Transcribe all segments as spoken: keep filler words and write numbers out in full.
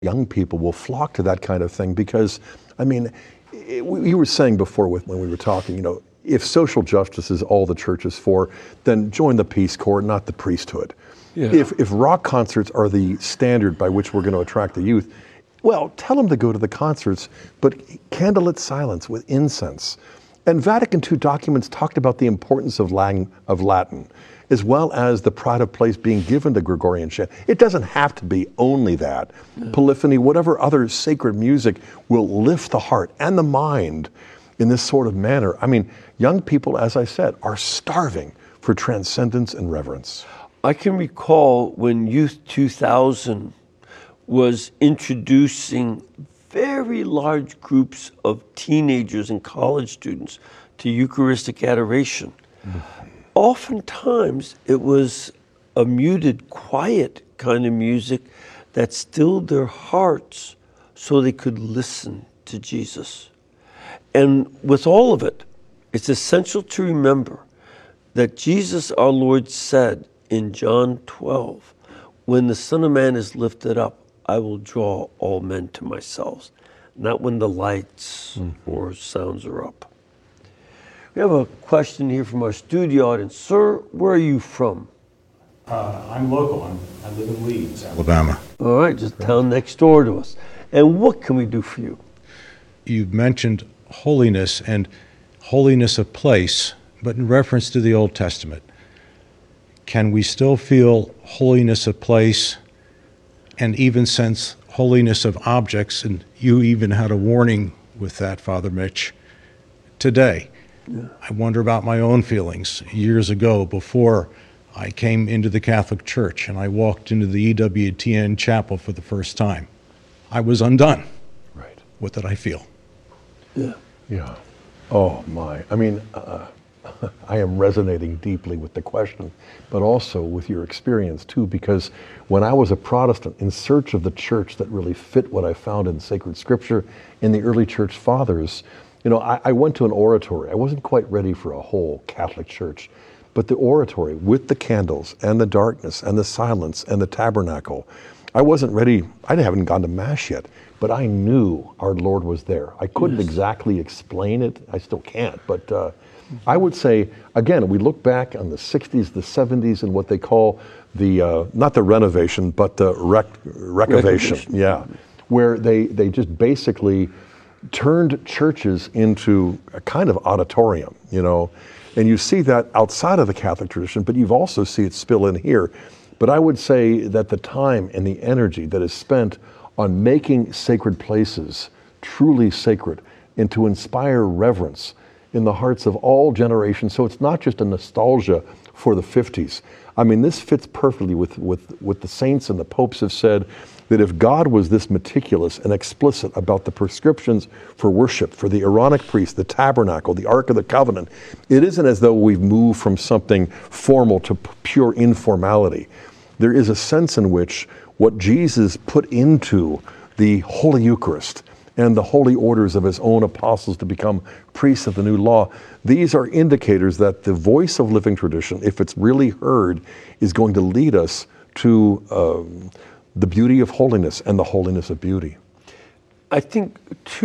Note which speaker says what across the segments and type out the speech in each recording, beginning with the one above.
Speaker 1: young people will flock to that kind of thing because, I mean, it, we, you were saying before with, when we were talking, you know, if social justice is all the church is for, then join the Peace Corps, not the priesthood. Yeah. If, if rock concerts are the standard by which we're going to attract the youth, well, tell them to go to the concerts, but candlelit silence with incense. And Vatican Two documents talked about the importance of, lang- of Latin, as well as the pride of place being given to Gregorian chant. It doesn't have to be only that. Yeah. Polyphony, whatever other sacred music will lift the heart and the mind in this sort of manner. I mean, young people, as I said, are starving for transcendence and reverence.
Speaker 2: I can recall when Youth two thousand was introducing very large groups of teenagers and college students to Eucharistic adoration. Mm-hmm. Oftentimes, it was a muted, quiet kind of music that stilled their hearts so they could listen to Jesus. And with all of it, it's essential to remember that Jesus, our Lord, said in John twelve, when the Son of Man is lifted up, I will draw all men to myself, not when the lights mm. or sounds are up. We have a question here from our studio audience. Sir, where are you from?
Speaker 3: Uh, I'm local. I'm, I live in Leeds, Alabama.
Speaker 2: All right, just town next door to us. And what can we do for you?
Speaker 4: You've mentioned holiness and holiness of place, but in reference to the Old Testament. Can we still feel holiness of place and even sense holiness of objects? And you even had a warning with that, Father Mitch, today. Yeah. I wonder about my own feelings years ago before I came into the Catholic Church and I walked into the E W T N chapel for the first time. I was undone.
Speaker 1: Right.
Speaker 4: What did I feel?
Speaker 2: Yeah.
Speaker 1: Yeah. Oh my. I mean, uh, I am resonating deeply with the question, but also with your experience too, because when I was a Protestant in search of the church that really fit what I found in sacred scripture in the early church fathers, you know, I, I went to an oratory. I wasn't quite ready for a whole Catholic church, but the oratory with the candles and the darkness and the silence and the tabernacle, I wasn't ready. I haven't gone to Mass yet, but I knew our Lord was there. I couldn't yes. exactly explain it. I still can't, but uh, I would say, again, we look back on the sixties, the seventies, and what they call the, uh, not the renovation, but the rec- recovation, recovation. yeah, where they, they just basically turned churches into a kind of auditorium, you know, and you see that outside of the Catholic tradition, but you've also see it spill in here. But I would say that the time and the energy that is spent on making sacred places truly sacred and to inspire reverence in the hearts of all generations. So it's not just a nostalgia for the fifties. I mean, this fits perfectly with, with, with the saints and the popes have said that if God was this meticulous and explicit about the prescriptions for worship, for the Aaronic priest, the tabernacle, the Ark of the Covenant, it isn't as though we've moved from something formal to pure informality. There is a sense in which what Jesus put into the Holy Eucharist and the holy orders of his own apostles to become priests of the new law, these are indicators that the voice of living tradition, if it's really heard, is going to lead us to um, the beauty of holiness and the holiness of beauty.
Speaker 2: I think,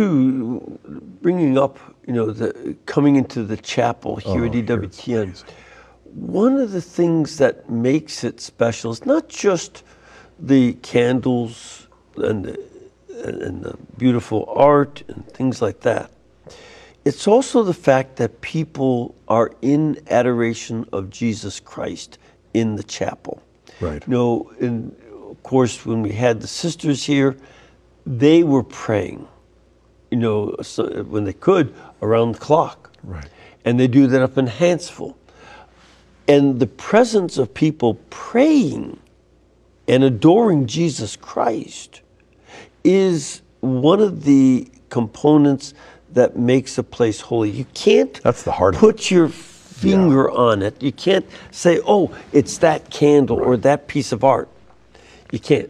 Speaker 2: too, bringing up, you know, the coming into the chapel here oh, at E W T N, one of the things that makes it special is not just the candles and the, and the beautiful art and things like that. It's also the fact that people are in adoration of Jesus Christ in the chapel.
Speaker 1: Right.
Speaker 2: You know, in, of course, when we had the sisters here, they were praying, you know, so when they could, around the clock.
Speaker 1: Right.
Speaker 2: And they do that up in Hansville. And the presence of people praying and adoring Jesus Christ is one of the components that makes a place holy. You can't
Speaker 1: That's the heart
Speaker 2: put
Speaker 1: of it.
Speaker 2: your finger yeah. on it. You can't say, oh, it's that candle right. or that piece of art. You can't.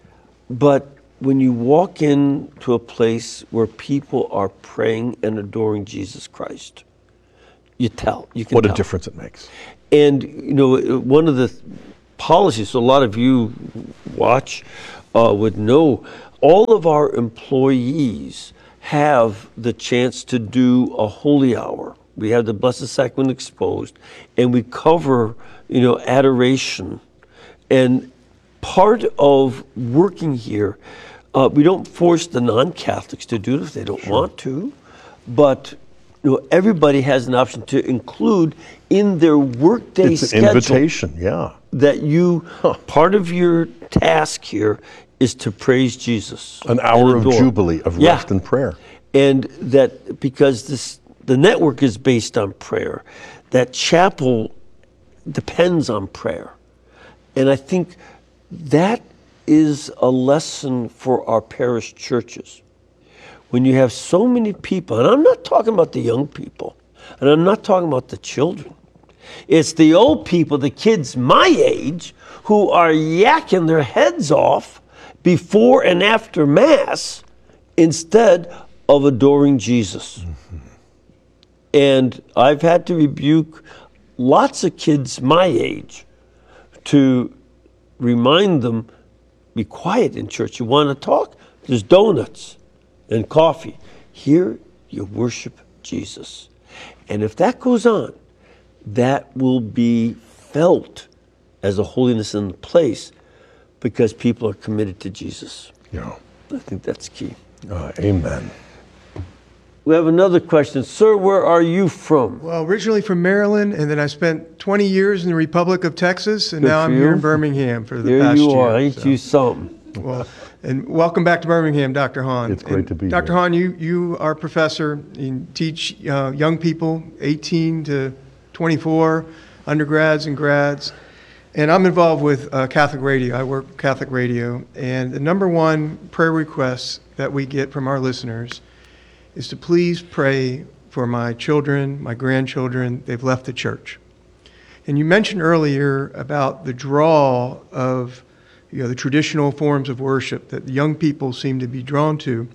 Speaker 2: But when you walk into a place where people are praying and adoring Jesus Christ, you tell. You can
Speaker 1: What
Speaker 2: tell.
Speaker 1: a difference it makes.
Speaker 2: And, you know, one of the policies, so a lot of you watch uh, would know, all of our employees have the chance to do a holy hour. We have the Blessed Sacrament exposed, and we cover, you know, adoration. And part of working here, uh, we don't force the non-Catholics to do it if they don't sure. want to, but you know, everybody has an option to include in their workday
Speaker 1: it's an
Speaker 2: schedule.
Speaker 1: Invitation, yeah.
Speaker 2: That you, huh. part of your task here is to praise Jesus.
Speaker 1: An hour of jubilee, of
Speaker 2: yeah.
Speaker 1: rest and prayer.
Speaker 2: And that because this the network is based on prayer, that chapel depends on prayer. And I think that is a lesson for our parish churches. When you have so many people, and I'm not talking about the young people, and I'm not talking about the children. It's the old people, the kids my age, who are yakking their heads off before and after Mass instead of adoring Jesus. Mm-hmm. And I've had to rebuke lots of kids my age to remind them, be quiet in church. You want to talk? There's donuts and coffee. Here you worship Jesus. And if that goes on, that will be felt as a holiness in the place because people are committed to Jesus.
Speaker 1: Yeah.
Speaker 2: I think that's key.
Speaker 1: Uh, amen.
Speaker 2: We have another question. Sir, where are you from?
Speaker 5: Well, originally from Maryland, and then I spent twenty years in the Republic of Texas, and
Speaker 2: Good
Speaker 5: now I'm
Speaker 2: you.
Speaker 5: here in Birmingham for the
Speaker 2: there
Speaker 5: past year.
Speaker 2: There you are. Ain't
Speaker 5: so.
Speaker 2: you something?
Speaker 5: Well, and welcome back to Birmingham, Doctor Hahn.
Speaker 1: It's great
Speaker 5: and
Speaker 1: to be
Speaker 5: Doctor
Speaker 1: here.
Speaker 5: Hahn, you, you are a professor. You teach uh, young people, eighteen to twenty-four, undergrads and grads. And I'm involved with uh, Catholic Radio. I work with Catholic Radio. And the number one prayer request that we get from our listeners is to please pray for my children, my grandchildren. They've left the church. And you mentioned earlier about the draw of you know, the traditional forms of worship that the young people seem to be drawn to.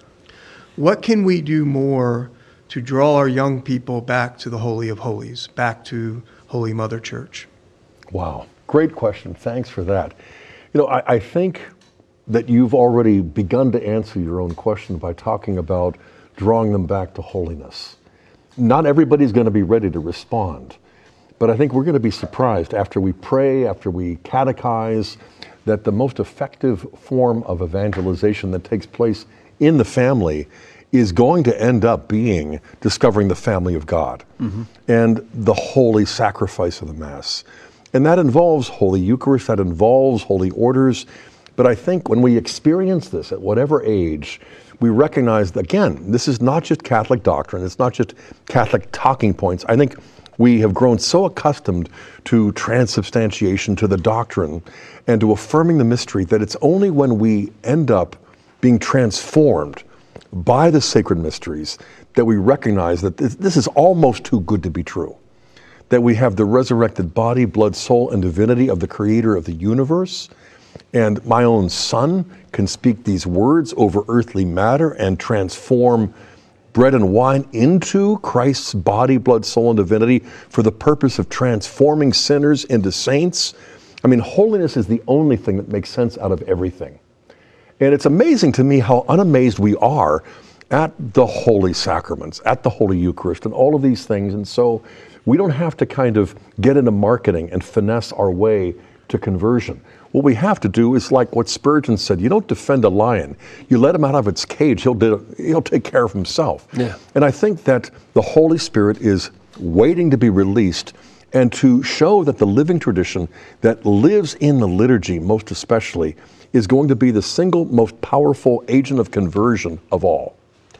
Speaker 5: What can we do more to draw our young people back to the Holy of Holies, back to Holy Mother Church?
Speaker 1: Wow, great question. Thanks for that. You know, I, I think that you've already begun to answer your own question by talking about drawing them back to holiness. Not everybody's going to be ready to respond, but I think we're going to be surprised after we pray, after we catechize, that the most effective form of evangelization that takes place in the family is going to end up being discovering the family of God mm-hmm. and the holy sacrifice of the Mass. And that involves Holy Eucharist, that involves holy orders. But I think when we experience this at whatever age, we recognize that, again, this is not just Catholic doctrine, it's not just Catholic talking points. I think we have grown so accustomed to transubstantiation, to the doctrine, and to affirming the mystery that it's only when we end up being transformed by the sacred mysteries that we recognize that this, this is almost too good to be true. That we have the resurrected body, blood, soul, and divinity of the Creator of the universe, and my own Son can speak these words over earthly matter and transform bread and wine into Christ's body, blood, soul, and divinity for the purpose of transforming sinners into saints. I mean, holiness is the only thing that makes sense out of everything. And it's amazing to me how unamazed we are at the holy sacraments, at the Holy Eucharist, and all of these things. And so we don't have to kind of get into marketing and finesse our way to conversion. What we have to do is like what Spurgeon said, you don't defend a lion, you let him out of its cage, he'll, do, he'll take care of himself.
Speaker 2: Yeah.
Speaker 1: And I think that the Holy Spirit is waiting to be released and to show that the living tradition that lives in the liturgy, most especially, is going to be the single most powerful agent of conversion of all.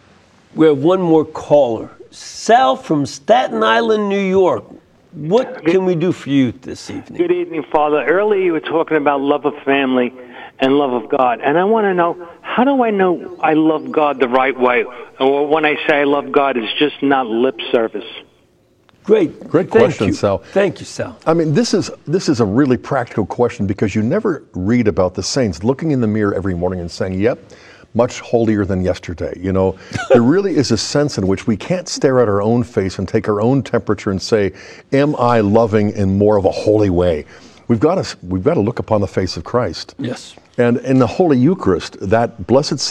Speaker 2: We have one more caller. Sal from Staten Island, New York. What can we do for you this evening?
Speaker 6: Good evening, Father. Earlier you were talking about love of family and love of God. And I want to know, how do I know I love God the right way? Or when I say I love God, it's just not lip service.
Speaker 2: Great.
Speaker 1: Great
Speaker 2: Thank
Speaker 1: question,
Speaker 2: you.
Speaker 1: Sal.
Speaker 2: Thank you, Sal.
Speaker 1: I mean, this is this is a really practical question because you never read about the saints looking in the mirror every morning and saying, yep, much holier than yesterday. You know, there really is a sense in which we can't stare at our own face and take our own temperature and say, am I loving in more of a holy way? We've got to we've got to look upon the face of Christ.
Speaker 2: Yes.
Speaker 1: And in the Holy Eucharist, that Blessed